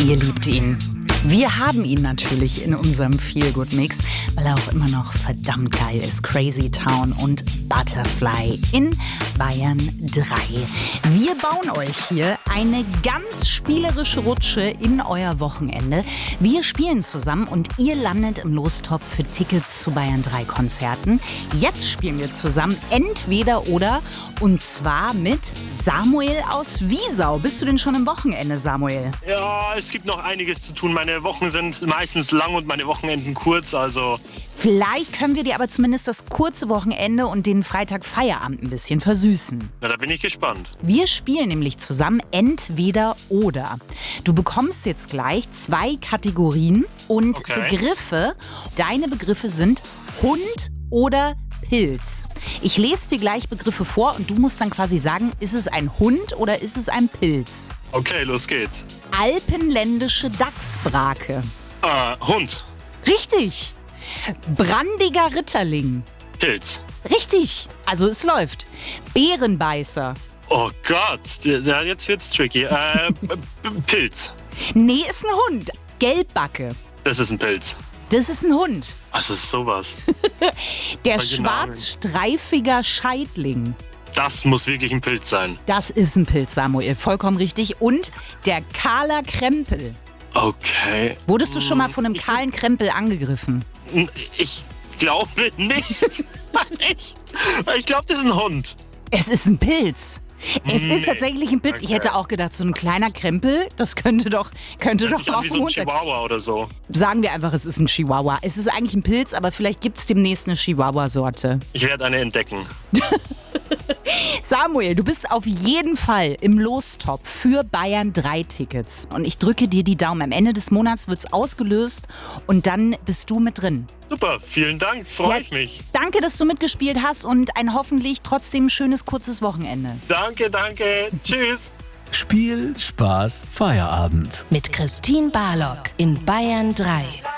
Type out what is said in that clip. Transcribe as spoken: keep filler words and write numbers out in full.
Ihr liebt ihn. Wir haben ihn natürlich in unserem Feel-Good-Mix, weil er auch immer noch verdammt geil ist. Crazy Town und Butterfly in Bayern drei. Wir bauen euch hier eine ganz spielerische Rutsche in euer Wochenende. Wir spielen zusammen und ihr landet im Lostopf für Tickets zu Bayern drei Konzerten. Jetzt spielen wir zusammen entweder oder, und zwar mit Samuel aus Wiesau. Bist du denn schon im Wochenende, Samuel? Ja, es gibt noch einiges zu tun. Meine Wochen sind meistens lang und meine Wochenenden kurz, also... Vielleicht können wir dir aber zumindest das kurze Wochenende und den Freitag Feierabend ein bisschen versüßen. Na, da bin ich gespannt. Wir spielen nämlich zusammen entweder oder. Du bekommst jetzt gleich zwei Kategorien und Okay. Begriffe. Deine Begriffe sind Hund oder Pilz. Ich lese dir gleich Begriffe vor und du musst dann quasi sagen, ist es ein Hund oder ist es ein Pilz? Okay, los geht's. Alpenländische Dachsbrake. Ah, Hund. Richtig. Brandiger Ritterling. Pilz. Richtig. Also es läuft. Bärenbeißer. Oh Gott, ja, jetzt wird's tricky. Äh, B- Pilz. Nee, ist ein Hund. Gelbbacke. Das ist ein Pilz. Das ist ein Hund. Was ist sowas? Der Solche Namen. schwarzstreifiger Scheidling. Das muss wirklich ein Pilz sein. Das ist ein Pilz, Samuel. Vollkommen richtig. Und der kahler Krempel. Okay. Wurdest du schon mal von einem Ich- kahlen Krempel angegriffen? Ich glaube nicht. ich ich glaube, das ist ein Hund. Es ist ein Pilz. Es Nee. ist tatsächlich ein Pilz. Ich Okay. hätte auch gedacht, so ein kleiner Krempel, das könnte doch, könnte Hört doch sich an auch wie ein so ein Hund sein. Chihuahua oder so. Sagen wir einfach, es ist ein Chihuahua. Es ist eigentlich ein Pilz, aber vielleicht gibt es demnächst eine Chihuahua-Sorte. Ich werde eine entdecken. Samuel, du bist auf jeden Fall im Lostopf für Bayern drei Tickets. Und ich drücke dir die Daumen. Am Ende des Monats wird es ausgelöst und dann bist du mit drin. Super, vielen Dank, freue Ja. ich mich. Danke, dass du mitgespielt hast und ein hoffentlich trotzdem schönes, kurzes Wochenende. Danke, danke, tschüss. Spiel, Spaß, Feierabend. Mit Christine Barlock in Bayern drei.